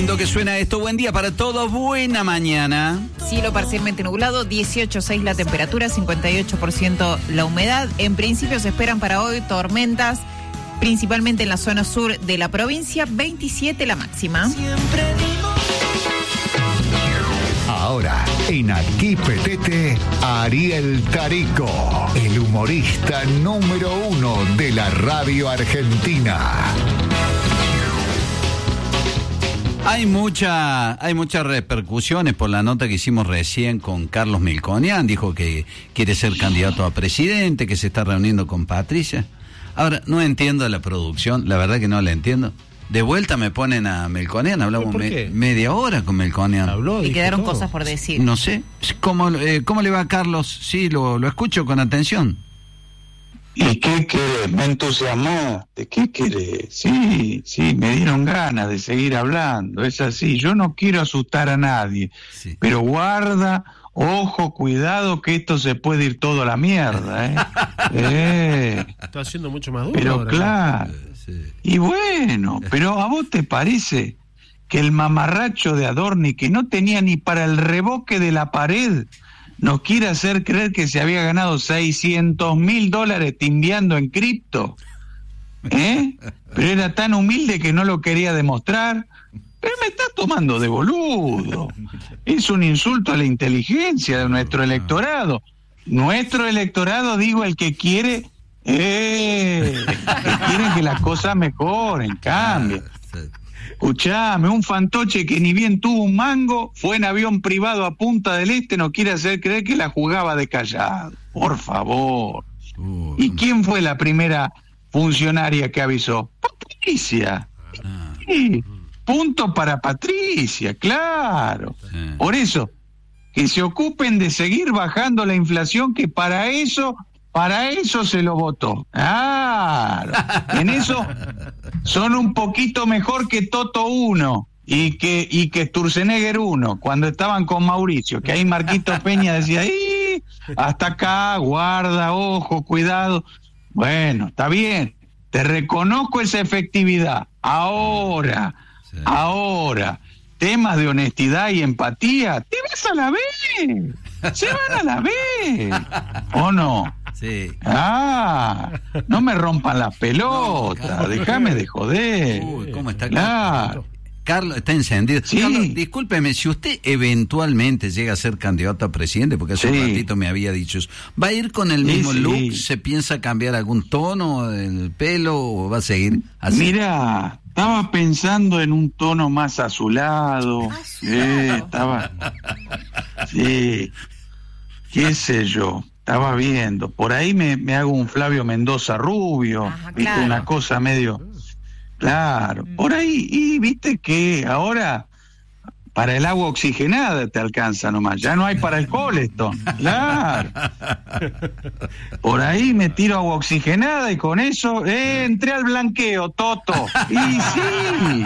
Que suena esto, buen día para todos, buena mañana. Cielo parcialmente nublado, 18,6 la temperatura, 58% la humedad. En principio se esperan para hoy tormentas, principalmente en la zona sur de la provincia, 27 la máxima. Ahora, en Aquí Petete, Ariel Tarico, el humorista número 1 de la radio argentina. Hay muchas repercusiones por la nota que hicimos recién con Carlos Melconian. Dijo que quiere ser candidato a presidente, que se está reuniendo con Patricia. Ahora, no entiendo la producción, la verdad que no la entiendo. De vuelta me ponen a Melconian, hablamos media hora con Melconian. Y quedaron cosas por decir. No sé, ¿cómo le va a Carlos? Sí, lo escucho con atención. ¿Y qué querés? ¿Me entusiasmaste? ¿Qué querés? Sí, me dieron ganas de seguir hablando, es así. Yo no quiero asustar a nadie, sí. Pero guarda, ojo, cuidado, que esto se puede ir todo a la mierda, Está haciendo mucho más duro. Pero ahora, claro, sí. Y bueno, pero ¿a vos te parece que el mamarracho de Adorni, que no tenía ni para el revoque de la pared, nos quiere hacer creer que se había ganado $600.000 timbiando en cripto? Pero era tan humilde que no lo quería demostrar. Pero me está tomando de boludo. Es un insulto a la inteligencia de nuestro electorado. Nuestro electorado, digo, el que quiere que quieren que las cosas mejoren, cambien. Escuchame, un fantoche que ni bien tuvo un mango, fue en avión privado a Punta del Este, no quiere hacer creer que la jugaba de callado. Por favor. ¿Y quién fue la primera funcionaria que avisó? Patricia. Sí, punto para Patricia, claro. Por eso, que se ocupen de seguir bajando la inflación, que para eso se lo votó. Claro. En eso son un poquito mejor que Toto 1 y que Sturzenegger 1, cuando estaban con Mauricio, que ahí Marquito Peña decía, hasta acá, guarda, ojo, cuidado. Bueno, está bien, te reconozco esa efectividad. Ahora, temas de honestidad y empatía, te vas a la vez, se van a la vez, ¿o no? Sí. No me rompan las pelotas, déjame de joder. Uy, ¿cómo está claro. Carlos está encendido. Sí. Carlos, discúlpeme, si usted eventualmente llega a ser candidato a presidente, porque hace un ratito me había dicho eso, ¿va a ir con el mismo look? ¿Se piensa cambiar algún tono del pelo o va a seguir así? Mira, estaba pensando en un tono más azulado. Sí, qué sé yo. Estaba viendo, por ahí me hago un Flavio Mendoza rubio. Ajá, ¿viste? Claro. Una cosa medio... Claro, por ahí, y viste que ahora para el agua oxigenada te alcanza nomás, ya no hay para el Coleston, claro. Por ahí me tiro agua oxigenada y con eso entré al blanqueo, Toto. Y sí.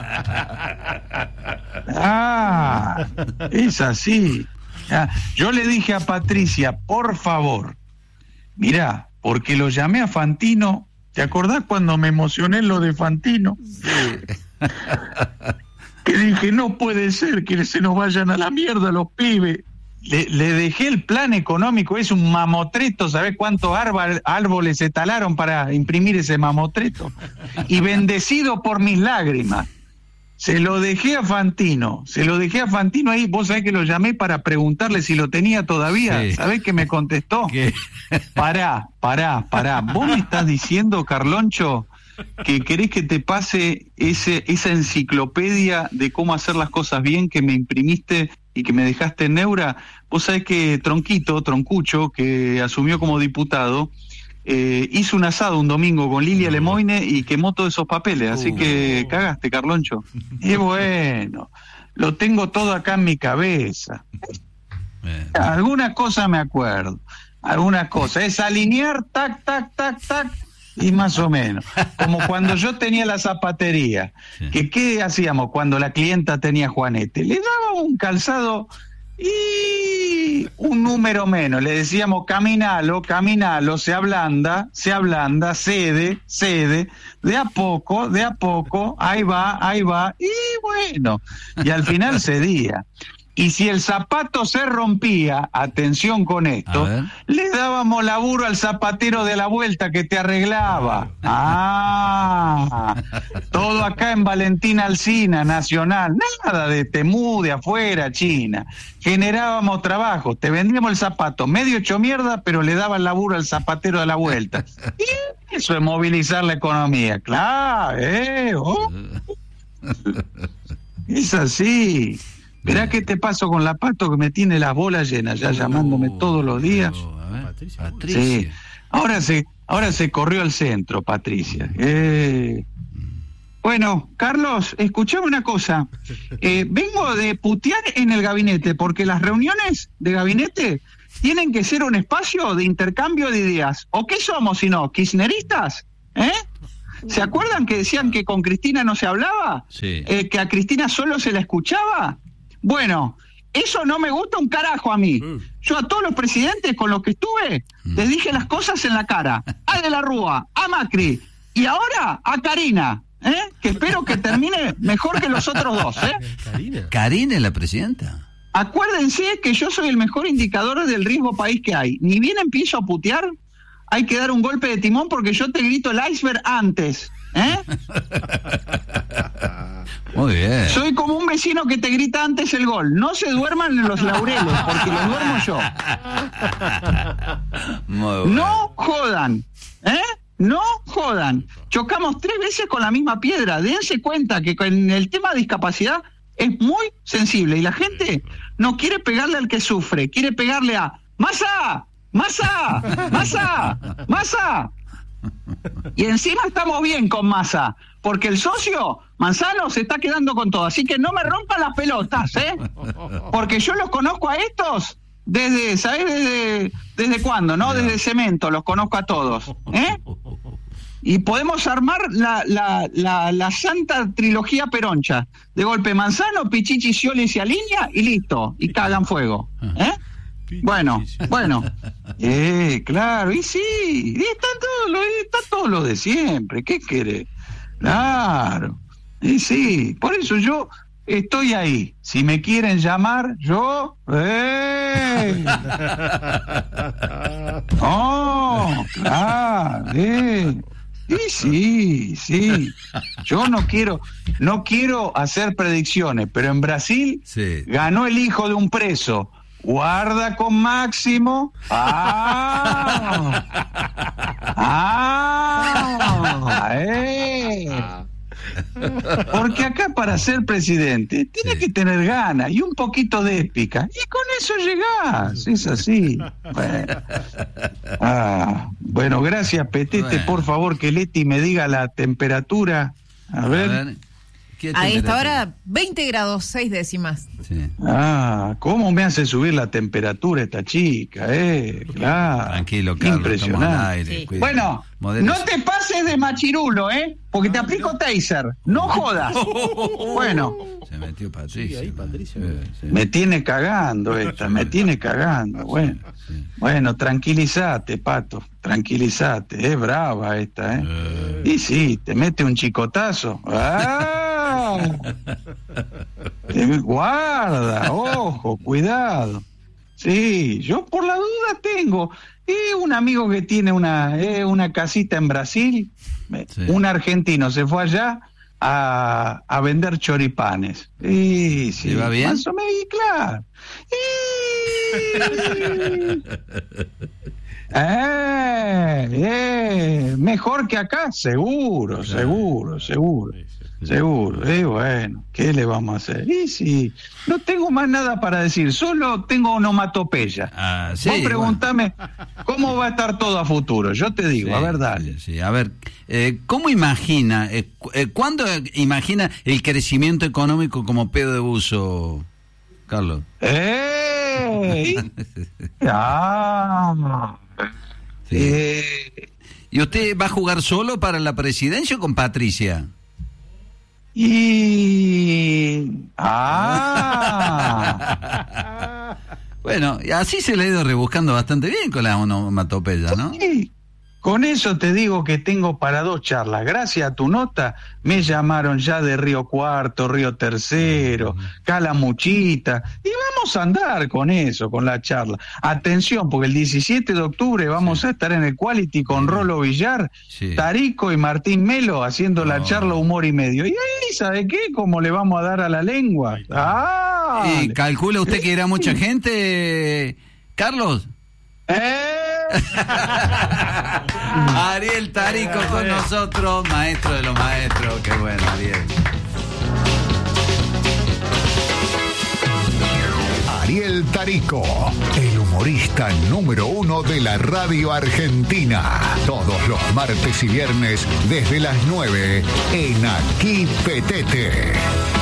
Es así. Yo le dije a Patricia, por favor, mirá, porque lo llamé a Fantino. ¿Te acordás cuando me emocioné en lo de Fantino? Sí. Que dije, no puede ser que se nos vayan a la mierda los pibes. Le dejé el plan económico, es un mamotreto, ¿sabés cuántos árboles se talaron para imprimir ese mamotreto? Y bendecido por mis lágrimas. Se lo dejé a Fantino ahí, vos sabés que lo llamé para preguntarle si lo tenía todavía, sí. ¿Sabés qué me contestó? ¿Qué? Pará, vos me estás diciendo, Carloncho, que querés que te pase esa enciclopedia de cómo hacer las cosas bien que me imprimiste y que me dejaste en Neura. Vos sabés que Troncucho, que asumió como diputado, hizo un asado un domingo con Lilia Lemoine y quemó todos esos papeles, así que cagaste, Carloncho. Y bueno, lo tengo todo acá en mi cabeza. Alguna cosa me acuerdo, es alinear, tac, y más o menos, como cuando yo tenía la zapatería, que ¿qué hacíamos cuando la clienta tenía juanete? Le daba un calzado Y un número menos, le decíamos caminalo, se ablanda, cede, de a poco, ahí va, y bueno, y al final cedía. Y si el zapato se rompía, atención con esto, le dábamos laburo al zapatero de la vuelta que te arreglaba. Todo acá en Valentín Alsina, Nacional, nada de Temú, de afuera, China. Generábamos trabajo, te vendíamos el zapato medio hecho mierda, pero le daban laburo al zapatero de la vuelta. Y eso es movilizar la economía, claro, es así. Verá qué te paso con la Pato, que me tiene las bolas llenas ya llamándome todos los días. Patricia. Sí. Ahora se corrió al centro, Patricia. Bueno, Carlos, escuchame una cosa. Vengo de putear en el gabinete, porque las reuniones de gabinete tienen que ser un espacio de intercambio de ideas. ¿O qué somos si no? ¿Kirchneristas? ¿Se acuerdan que decían que con Cristina no se hablaba? Sí. Que a Cristina solo se la escuchaba. Bueno, eso no me gusta un carajo a mí. Yo a todos los presidentes con los que estuve les dije las cosas en la cara. A De la Rúa, a Macri y ahora a Karina, que espero que termine mejor que los otros dos. ¿Karina es la presidenta? Acuérdense que yo soy el mejor indicador del riesgo país que hay. Ni bien empiezo a putear, hay que dar un golpe de timón porque yo te grito el iceberg antes. Muy bien. Soy como un vecino que te grita antes el gol. No se duerman en los laureles, porque los duermo yo. Muy bueno. No jodan, no jodan. Chocamos 3 veces con la misma piedra. Dense cuenta que con el tema de discapacidad es muy sensible y la gente no quiere pegarle al que sufre, quiere pegarle a ¡Massa! Y encima estamos bien con Massa, porque el socio Manzano se está quedando con todo, así que no me rompan las pelotas, porque yo los conozco a estos desde, ¿sabés desde cuándo? ¿No? Desde Cemento los conozco a todos, y podemos armar la santa trilogía peroncha. De golpe Manzano, Pichichi, Scioli se alinea y listo, y cagan fuego, Bueno, claro, y sí, y está todo lo de siempre, ¿qué querés? Claro, y sí, por eso yo estoy ahí. Si me quieren llamar, yo... ¡Oh, claro! Y sí, yo no quiero hacer predicciones, pero en Brasil ganó el hijo de un preso. Guarda con Máximo. Porque acá para ser presidente tiene que tener ganas y un poquito de épica. Y con eso llegás. Es así. Bueno, gracias, Petete. Bueno. Por favor, que Leti me diga la temperatura. A ver. A esta hora, 20 grados, 6 décimas. Sí. ¿Cómo me hace subir la temperatura esta chica? Claro. Tranquilo, Carlos. Impresionante. Aire, sí. Bueno, no te pases de machirulo, porque te aplico taser. No jodas. Bueno. Se metió Patricia. Sí, ahí, Patricia. Sí. Me tiene cagando esta, me tiene cagando. Bueno, tranquilízate, Pato. Tranquilízate. Es brava esta, Y sí, te mete un chicotazo. Guarda, ojo, cuidado. Sí, yo por la duda tengo un amigo que tiene una casita en Brasil, un argentino se fue allá a vender choripanes. Sí, ¿Le va bien? Más o menos, claro. Mejor que acá, seguro. Bueno, ¿qué le vamos a hacer? Y sí, no tengo más nada para decir, solo tengo onomatopeya. Vos preguntame cómo va a estar todo a futuro, yo te digo, a ver, dale. Sí. A ver, ¿cómo imagina, cuándo imagina el crecimiento económico como pedo de buzo, Carlos? Sí. ¿Y usted va a jugar solo para la presidencia o con Patricia? Bueno, y así se le ha ido rebuscando bastante bien con la onomatopeya, ¿no? Sí. Con eso te digo que tengo para 2 charlas. Gracias a tu nota me llamaron ya de Río Cuarto, Río Tercero, Calamuchita. Y vamos a andar con eso, con la charla. Atención, porque el 17 de octubre vamos a estar en el Quality con Rolo Villar, Tarico y Martín Melo haciendo la charla Humor y Medio. Y ahí, ¿sabe qué? ¿Cómo le vamos a dar a la lengua? ¿Y calcula usted que irá mucha gente, Carlos? Ariel Tarico con nosotros, maestro de los maestros. Qué bueno, Ariel. Ariel Tarico, el humorista número 1 de la radio argentina. Todos los martes y viernes desde las 9 en Aquí Petete.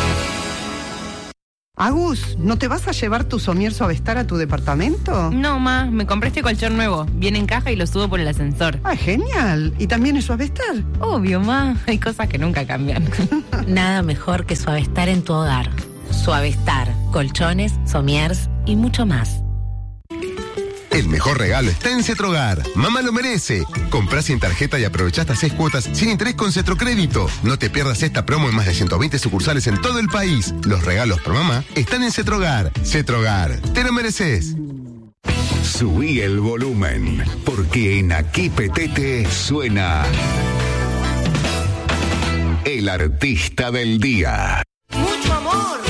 Agus, ¿no te vas a llevar tu somier Suavestar a tu departamento? No, ma, me compré este colchón nuevo. Viene en caja y lo subo por el ascensor. Ah, genial. ¿Y también es Suavestar? Obvio, ma. Hay cosas que nunca cambian. Nada mejor que Suavestar en tu hogar. Suavestar, colchones, somiers y mucho más. El mejor regalo está en Cetrogar. Mamá lo merece. Comprá sin tarjeta y aprovechá hasta 6 cuotas sin interés con Cetrocrédito. No te pierdas esta promo en más de 120 sucursales en todo el país. Los regalos por mamá están en Cetrogar. Cetrogar, te lo mereces. Subí el volumen, porque en Aquí Petete suena el artista del día. Mucho amor.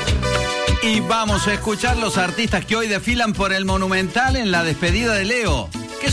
Y vamos a escuchar los artistas que hoy desfilan por el Monumental en la despedida de Leo.